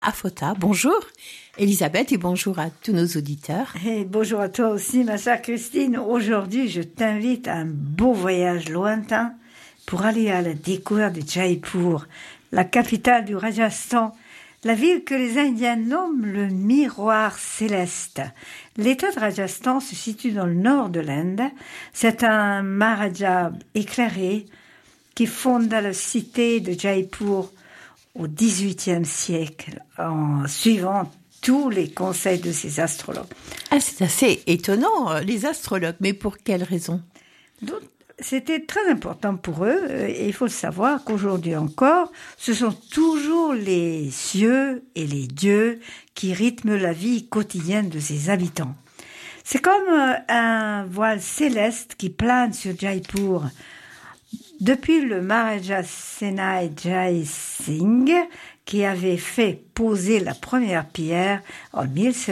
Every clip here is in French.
Afota. Bonjour Elisabeth et bonjour à tous nos auditeurs. Et bonjour à toi aussi, ma chère Christine. Aujourd'hui, je t'invite à un beau voyage lointain pour aller à la découverte de Jaipur, la capitale du Rajasthan, la ville que les Indiens nomment le miroir céleste. L'État de Rajasthan se situe dans le nord de l'Inde. C'est un Maharaja éclairé qui fonda la cité de Jaipur au XVIIIe siècle en suivant tous les conseils de ses astrologues. Ah, c'est assez étonnant, les astrologues, mais pour quelle raison ? Donc, c'était très important pour eux, et il faut le savoir qu'aujourd'hui encore, ce sont toujours les cieux et les dieux qui rythment la vie quotidienne de ses habitants. C'est comme un voile céleste qui plane sur Jaipur. Depuis le Maharaja Senai Jai Singh, qui avait fait poser la première pierre en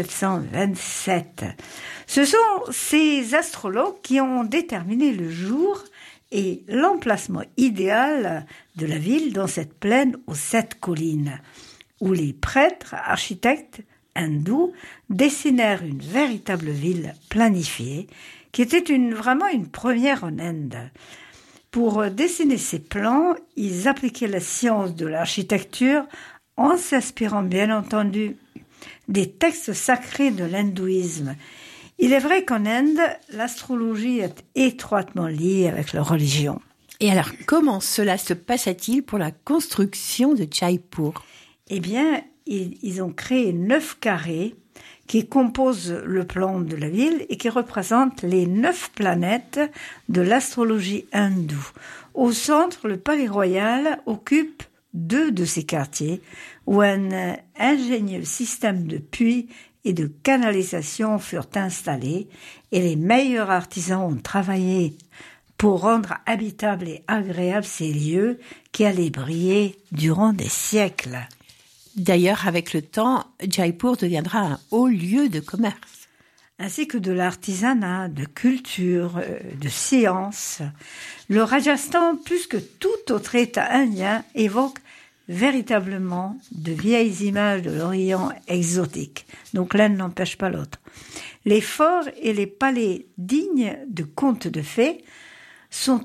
1727. Ce sont ces astrologues qui ont déterminé le jour et l'emplacement idéal de la ville dans cette plaine aux 7 collines, où les prêtres, architectes hindous dessinèrent une véritable ville planifiée, qui était vraiment une première en Inde. Pour dessiner ces plans, ils appliquaient la science de l'architecture en s'inspirant bien entendu des textes sacrés de l'hindouisme. Il est vrai qu'en Inde, l'astrologie est étroitement liée avec la religion. Et alors, comment cela se passa-t-il pour la construction de Jaipur ? Eh bien, ils ont créé 9 carrés qui composent le plan de la ville et qui représentent les 9 planètes de l'astrologie hindoue. Au centre, le palais royal occupe 2 de ces quartiers où un ingénieux système de puits et de canalisation furent installés et les meilleurs artisans ont travaillé pour rendre habitables et agréables ces lieux qui allaient briller durant des siècles. D'ailleurs, avec le temps, Jaipur deviendra un haut lieu de commerce. Ainsi que de l'artisanat, de culture, de science. Le Rajasthan, plus que tout autre État indien, évoque véritablement de vieilles images de l'Orient exotique. Donc l'un n'empêche pas l'autre. Les forts et les palais dignes de contes de fées sont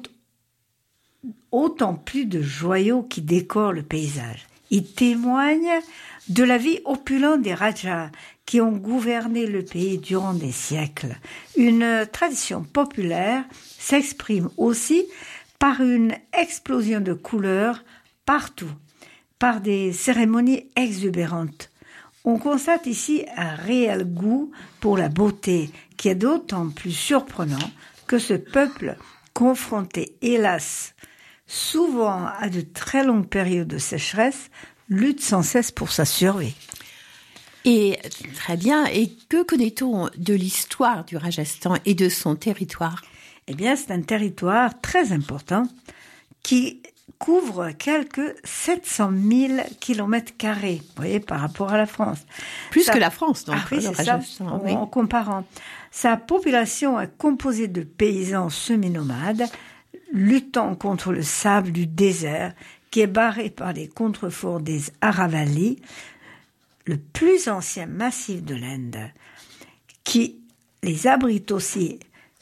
autant plus de joyaux qui décorent le paysage. Il témoigne de la vie opulente des Rajas qui ont gouverné le pays durant des siècles. Une tradition populaire s'exprime aussi par une explosion de couleurs partout, par des cérémonies exubérantes. On constate ici un réel goût pour la beauté qui est d'autant plus surprenant que ce peuple, confronté, hélas, souvent à de très longues périodes de sécheresse, lutte sans cesse pour sa survie. Et très bien, et que connaît-on de l'histoire du Rajasthan et de son territoire ? Eh bien, c'est un territoire très important qui couvre quelques 700 000 km², vous voyez, par rapport à la France. Plus que la France, donc, oui, le Rajasthan. Oui. En comparant. Sa population est composée de paysans semi-nomades, luttant contre le sable du désert qui est barré par les contreforts des Aravallis, le plus ancien massif de l'Inde, qui les abrite aussi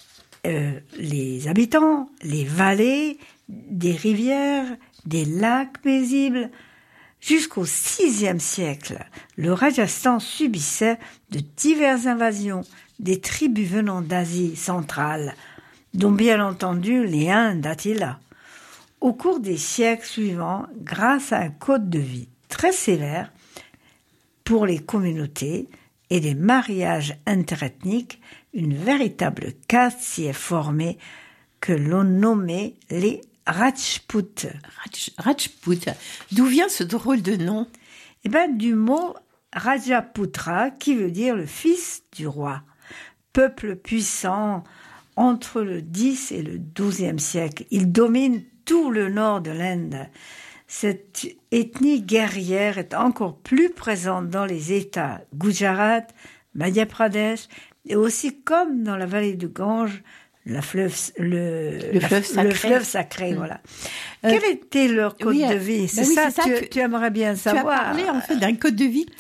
les habitants, les vallées, des rivières, des lacs paisibles. Jusqu'au VIe siècle, le Rajasthan subissait de diverses invasions des tribus venant d'Asie centrale, dont bien entendu les Huns d'Attila. Au cours des siècles suivants, grâce à un code de vie très sévère pour les communautés et des mariages interethniques, une véritable caste s'y est formée que l'on nommait les Rajputs. Rajput. D'où vient ce drôle de nom ? Eh bien, du mot Rajaputra, qui veut dire le fils du roi. Peuple puissant entre le X et le XIIe siècle. Il domine tout le nord de l'Inde. Cette ethnie guerrière est encore plus présente dans les États Gujarat, Madhya Pradesh et aussi, comme dans la vallée du Gange, le fleuve sacré, voilà. Quel était leur code de vie? C'est ça, tu aimerais bien savoir. Tu as parlé en fait d'un code de vie